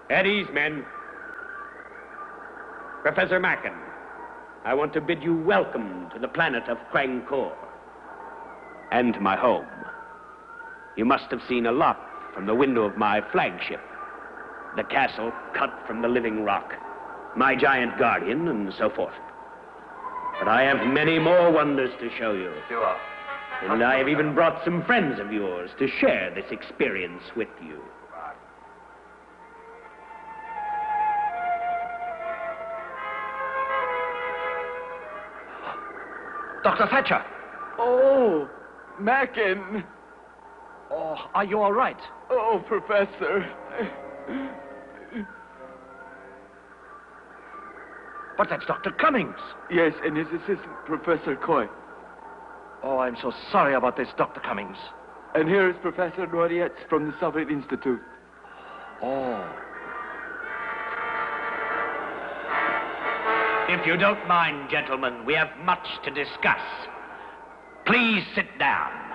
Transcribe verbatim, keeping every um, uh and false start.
At ease, men. Professor Macken, I want to bid you welcome to the planet of Krangkor. And to my home. You must have seen a lot from the window of my flagship. The castle cut from the living rock. My giant guardian, and so forth. But I have many more wonders to show you. Sure. And I have even brought some friends of yours to share this experience with you. Doctor Thatcher! Oh, Macken. Oh, are you all right? Oh, Professor. But that's Doctor Cummings. Yes, and his assistant, Professor Coy. Oh, I'm so sorry about this, Doctor Cummings. And here is Professor Norietz from the Soviet Institute. Oh. If you don't mind, gentlemen, we have much to discuss. Please sit down.